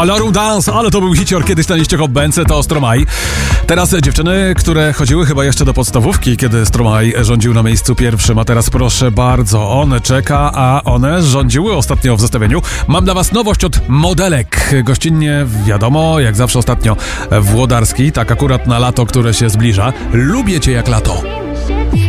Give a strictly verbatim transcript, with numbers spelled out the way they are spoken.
Ballroom Dance, ale to był hicior kiedyś na liście Hobbence, to Stromae. Teraz dziewczyny, które chodziły chyba jeszcze do podstawówki, kiedy Stromae rządził na miejscu pierwszym, a teraz proszę bardzo, on czeka, a one rządziły ostatnio w zestawieniu. Mam dla was nowość od modelek. Gościnnie, wiadomo, jak zawsze ostatnio Włodarski, tak akurat na lato, które się zbliża. Lubię cię jak lato.